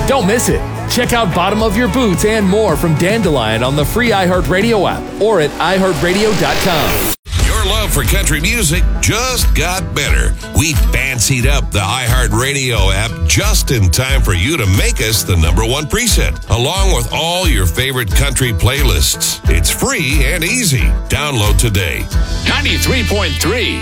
Don't miss it. Check out Bottom of Your Boots and more from Dandelion on the free iHeartRadio app or at iHeartRadio.com. Your love for country music just got better. We fancied up the iHeartRadio app just in time for you to make us the #1 preset, along with all your favorite country playlists. It's free and easy. Download today. 93.3